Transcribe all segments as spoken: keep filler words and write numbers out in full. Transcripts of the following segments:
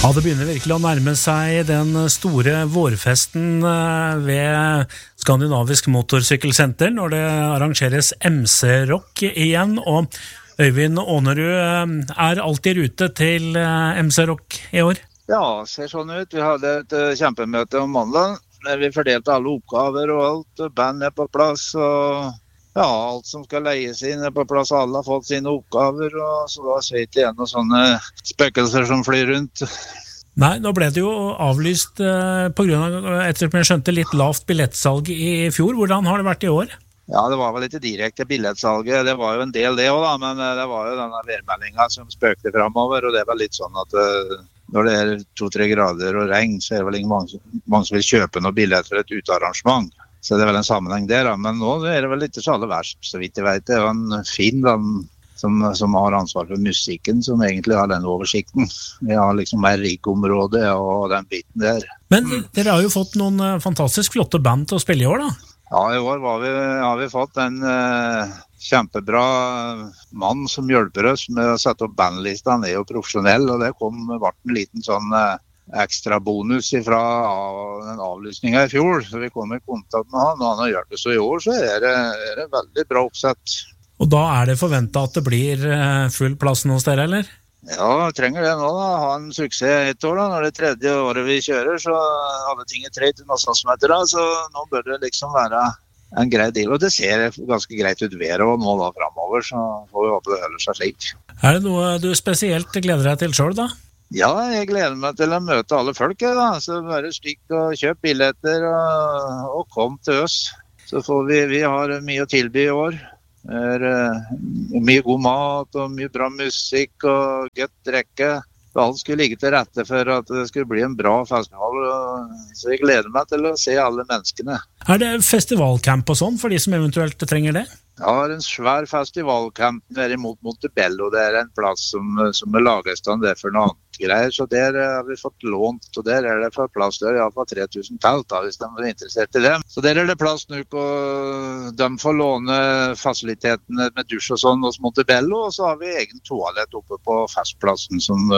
Ja, det begynner virkelig å nærme seg den store vårfesten ved Skandinavisk Motorcykkelsenter når det arrangeres M C-rock igjen, og Øyvind Ånerud er alltid rute til M C-rock i år. Ja, ser sånn ut. Vi hadde et kjempemøte om mandag, der vi fordelte alle oppgaver og alt, band er på plass, og ja, alt som skal leies inn er på plass, alle har fått sine oppgaver, og så da ser ikke igjen noen sånne spøkelser som flyr rundt. Nei, nå ble det jo avlyst eh, på grunn av, etter at jeg skjønte, litt lavt billettsalg i fjor. Hvordan har det vært i år? Ja, det var vel litt direkte billettsalget. Det var jo en del det også da, men det var jo denne værmeldingen som spøkte fremover, og det var litt sånn at uh, når det er to-tre grader og regn, så er det vel ikke mange, mange som vil kjøpe noe billett for et utearrangement. Så det er vel en sammenheng der, da. Men nå er det vel ikke så alle verst, så vidt jeg vet. Det er jo en fin land som, som har ansvar for musikken, som egentlig har den oversikten. Vi har liksom mer rikområde og den biten der. Men dere har jo fått noen fantastisk flotte band til å spille i år, da? Ja, i år var vi, har vi fått en uh, kjempebra mann som hjelper oss med å sette opp bandlista. Han er jo profesjonell, og det kom vart en liten sånn uh, ekstra bonus fra den avlysningen i fjor, så vi kom i kontakt med han, og han har gjort det. Så i år så er det, er det veldig bra oppsett. Og da er det forventet at det blir full plass hos dere, eller? Ja, vi trenger det nå da. Ha en suksess et år da. Når det er tredje året vi kjører, så alle ting er tre til noe sånt som heter da, så nå bør det liksom være en grei deal. Og det ser ganske greit ut været og nå da fremover, så får vi håpe det holder seg slik. Er det noe du spesielt gleder deg til selv da? Ja, jeg gleder meg til å møte alle folk, da. Så bare stikk og kjøp billetter og, og kom til oss. Så får vi, vi har mye å tilby i år. Er, uh, mye god mat og mye bra musikk og godt drikke. Alt skulle ligge til rette for at det skulle bli en bra festival, og så jeg gleder meg til å se alle menneskene. Er det festivalcamp og sånn for de som eventuelt trenger det? Ja, det er en svær festivalcamp nede mot Montebello. Det er en plass som, som er laget stand der for noe annet greier, så der har vi fått lånt, og der er det for plass der, i hvert fall tre tusen telt da, hvis de er interessert i det. Så der er det plass nå, og de får låne fasilitetene med dusj og sånn hos Montebello, og så har vi egen toalett oppe på festplassen, som,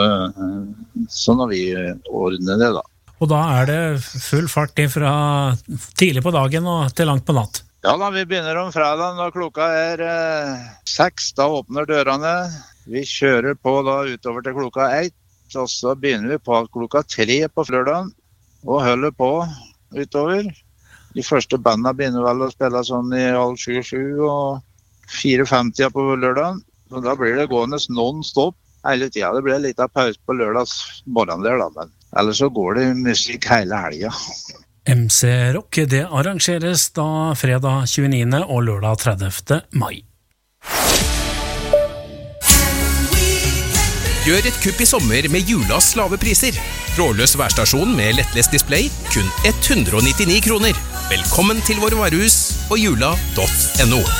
sånn har vi ordnet det da. Og da er det full fart fra tidlig på dagen og til langt på natt? Ja da, vi begynner om fredag når klokka er eh, seks, da åpner dørene. Vi kjører på da utover til klokka ett, og så begynner vi på klokka tre på lørdagen, og holder på utover. De første bandene begynner vel å spille sånn i halv sju, sju og fire femti på lørdagen. Så da blir det gående non-stop hele tiden. Det blir litt av pause på lørdags morgen der da, men ellers så går det musikk hele helgen. M C-rock, det arrangeres da fredag tjueniende og lørdag tredivte mai. Gjør et kupp i sommer med Julas lave priser. Trådløs værstasjon med lettlest display, kun hundre og nittini kroner. Velkommen til våre varehus og jula punktum no.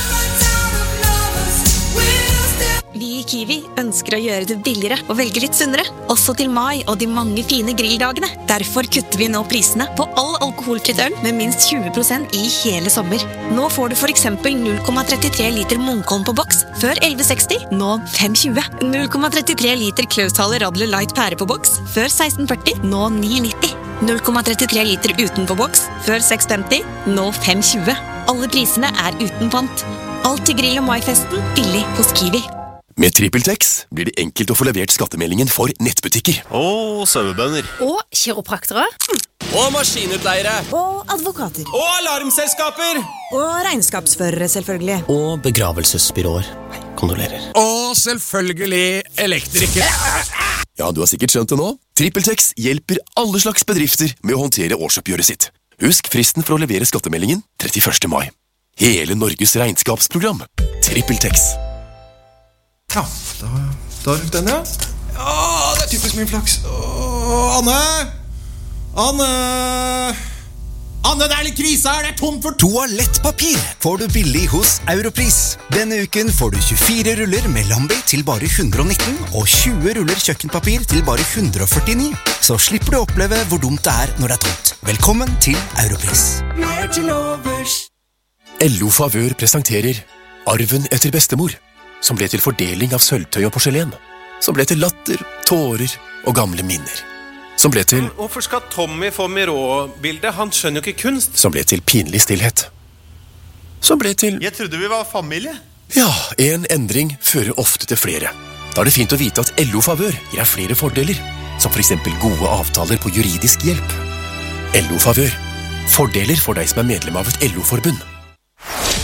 Vi i Kiwi ønsker å gjøre det billigere og velge litt sunnere, også til mai og de mange fine grilldagene. Derfor kutter vi nå prisene på all alkoholfritt øl med minst tjue prosent i hele sommer. Nå får du for eksempel null komma trettitre liter Munkholm på boks, før elleve seksti, nå fem tjue. null komma trettitre liter Klausthal Radler Light pære på boks, før seksten førti, nå ni nitti. null komma trettitre liter uten på boks, før seks femti, nå fem tjue. Alle prisene er uten pant. Alt til grill- og maifesten billig hos Kiwi. Med TrippelTex blir det enkelt å få levert skattemeldingen for nettbutikker. Og sauebønder. Og kiropraktere. Og maskinutleiere. Og advokater. Og alarmselskaper. Og regnskapsførere, selvfølgelig. Og begravelsesbyråer. Hei, kondolerer. Og selvfølgelig elektrikere. Ja, du har sikkert skjønt det nå. TrippelTex hjelper alle slags bedrifter med å håndtere årsoppgjøret sitt. Husk fristen for å levere skattemeldingen trettiførste mai. Hele Norges regnskapsprogram. TrippelTex. Ja, da, da rundt den, ja. Ja, det er typisk min flaks. Åh, Anne! Anne! Anne, det er litt krise her, det er tomt for toalettpapir får du billig hos Europris. Denne uken får du tjuefire ruller med Lambi til bare hundre og nitten og tjue ruller kjøkkenpapir til bare hundre og førtini. Så slipper du å oppleve hvor dumt det er når det er tomt. Velkommen til Europris. Mer til overs. L O Favør presenterer Arven etter bestemor, som ble til fordeling av sølvtøy og porselen. Som ble til latter, tårer og gamle minner. Som ble til... Hvorfor skal Tommy få Miró-bildet? Han skjønner jo ikke kunst. Som ble til pinlig stillhet. Som ble til... Jeg trodde vi var familie. Ja, en endring fører ofte til flere. Da er det fint å vite at L O-favør gir deg flere fordeler, som for eksempel gode avtaler på juridisk hjelp. L O-favør. Fordeler for deg som er medlem av et L O-forbund.